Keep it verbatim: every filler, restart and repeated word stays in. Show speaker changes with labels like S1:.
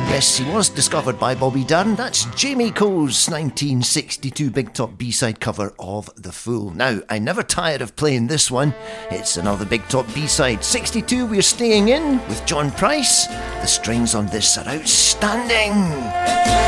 S1: Yes, he was discovered by Bobby Darin. That's Jamie Coe's nineteen sixty-two Big Top B-side cover of The Fool. Now, I never tire of playing this one. It's another Big Top B-side. sixty-two, we're staying in with John Price. The strings on this are outstanding.